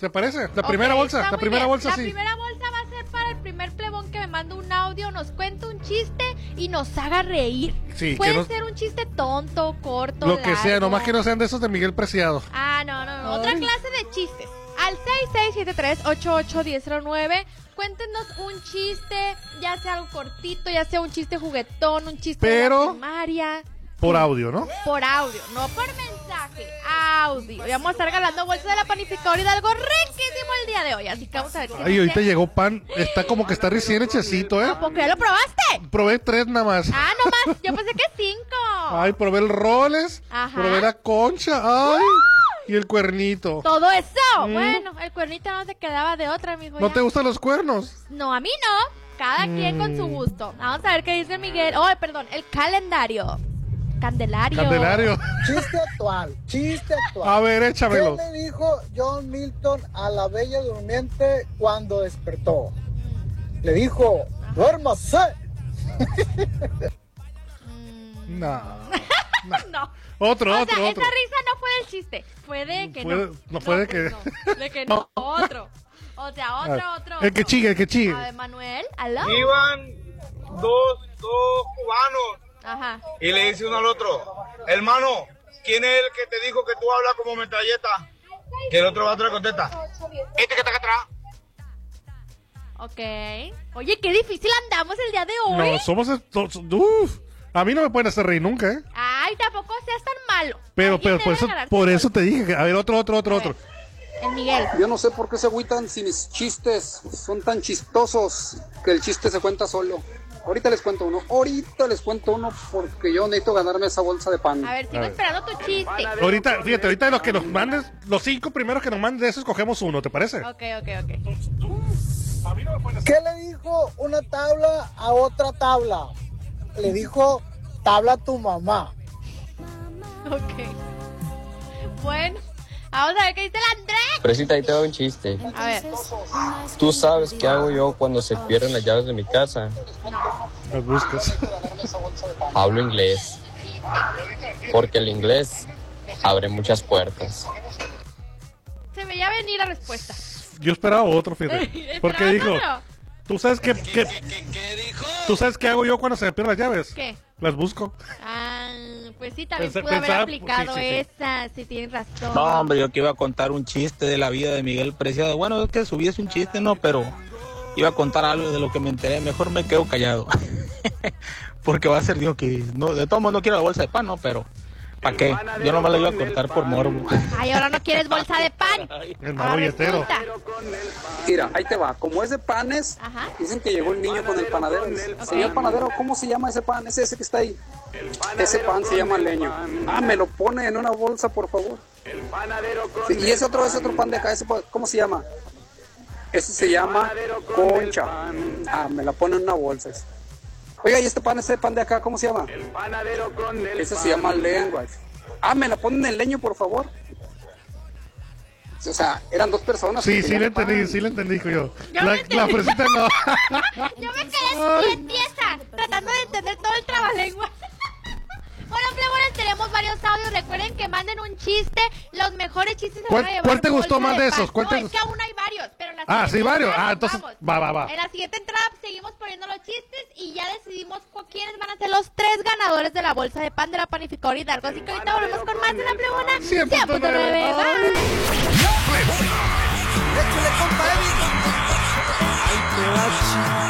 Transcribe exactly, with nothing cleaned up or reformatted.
¿te parece? La primera Ok, bolsa, está la muy primera bien. bolsa La sí. primera bolsa va a ser para el primer plebón que me manda un audio, nos cuente un chiste y nos haga reír. Sí, Puede que no- ser un chiste tonto, corto, Lo que sea, largo. nomás que no sean de esos de Miguel Preciado. Ah, no, no, no. Otra Ay. clase de chistes. Al seis seis siete tres, ocho ocho uno cero nueve, cuéntenos un chiste, ya sea algo cortito, ya sea un chiste juguetón, un chiste Pero- de la primaria. Por audio, ¿no? Por audio, no por mensaje, audio. Y vamos a estar ganando bolsa de la panificadora y de algo riquísimo el día de hoy. Así que vamos a ver qué Ay, dice. ahorita llegó pan. Está como que está recién hechecito, ¿eh? ¿A poco ya lo probaste? Probé tres nada más. Ah, nomás, yo pensé que cinco. Ay, probé el roles. Ajá. Probé la concha. Ay. Y el cuernito. Todo eso. Mm. Bueno, el cuernito no se quedaba de otra, mijo. ¿No ya. te gustan los cuernos? No, a mí no. Cada quien con su Mm. gusto. Vamos a ver qué dice Miguel. Oh, perdón, el calendario. Candelario. Candelario. Chiste actual, chiste actual. A ver, ¿Qué échamelo. le dijo John Milton a la bella durmiente cuando despertó? Le dijo, duérmase. Mm, No. no. Otro, O otro, sea, otro. esa risa no fue del chiste. Fue de que Fue- no. no fue de pues que- no, de que no. Otro. O sea, otro, Ah, otro. el que otro. chigue, el que chigue. A ver, Manuel, ¿aló? Iban dos, dos cubanos Ajá. y le dice uno al otro, hermano, ¿quién es el que te dijo que tú hablas como metralleta? Que el otro vato le contesta, este que está acá atrás. Ok. Oye, qué difícil andamos el día de hoy. No, somos. estos- Uf. A mí no me pueden hacer reír nunca, ¿eh? Ay, tampoco seas tan malo. Pero, Alguien pero por debe eso, ganarse por el eso gol. te dije. que- A ver, otro, otro, otro, A otro. ver, el Miguel. Yo no sé por qué se agüitan si mis chistes son tan chistosos que el chiste se cuenta solo. Ahorita les cuento uno, ahorita les cuento uno porque yo necesito ganarme esa bolsa de pan. A ver, sigo A ver. esperando tu chiste. Ahorita, fíjate, ahorita de los que nos mandes, los cinco primeros que nos mandes, de esos escogemos uno, ¿te parece? Ok, ok, ok. ¿Qué le dijo una tabla a otra tabla? Le dijo, tabla a tu mamá. Ok. Bueno, vamos a ver qué dice el Andrés. Fresita, ahí te doy un chiste. A ver. ¿Tú sabes qué hago yo cuando se pierden las llaves de mi casa? Las buscas. Hablo inglés. Porque el inglés abre muchas puertas. Se veía venir la respuesta. Yo esperaba otro, fíjate. Porque ¿Esperabas dijo, otro? ¿tú sabes qué, qué, ¿tú sabes qué hago yo cuando se me pierden las llaves? ¿Qué? Las busco. Ah, pues sí, también Pensé- pudo haber pensaba- aplicado sí, sí, sí. esa. Sí, tienes razón. No, hombre, yo que iba a contar un chiste de la vida de Miguel Preciado. Bueno, es que subí es un chiste, no, pero iba a contar algo de lo que me enteré. Mejor me quedo callado. Porque va a ser, digo, que no, de todos modos no quiero la bolsa de pan, no, pero ¿para qué? Yo nomás la iba a contar por morbo. Ay, ahora no quieres bolsa de pan. El Ahora mabolletero. resulta. Mira, ahí te va, como es de panes, Ajá. dicen que llegó el niño con el panadero. Señor panadero, ¿cómo se llama ese pan? Ese, ese que está ahí. Ese pan se llama leño. Ah, me lo pone en una bolsa, por favor. Sí, y ese otro, ese otro pan de acá, ese, ¿cómo se llama? Ese se llama concha. Ah, me la pone en una bolsa. ese. Oiga, ¿y este pan, ese pan de acá, cómo se llama? Ese se llama lengua. Ah, me la ponen en leño, por favor. O sea, eran dos personas. Sí, que sí querían le el pan. entendí, sí le entendí, hijo yo. Yo La, me entendí. la fresita no. Yo me quedé bien tiesa, tratando de entender todo el trabalengua. Bueno, plebones, tenemos varios audios. Recuerden que manden un chiste. Los mejores chistes se ¿Cuál- van a llevar cuál te bolsa gustó más de pan. esos? ¿Cuál No, te es gust- que aún hay varios, pero en la Ah, sí, siguiente varios. entrada Ah, entonces, vamos. va, va, va. En la siguiente entrada seguimos poniendo los chistes y ya decidimos cu- quiénes van a ser los tres ganadores de la bolsa de pan de la panificadora Hidalgo. Así que ahorita volvemos con más de la plebona. cien punto nueve. nueve. Bye. Échale, compa Eddie. Ahí te va, chico.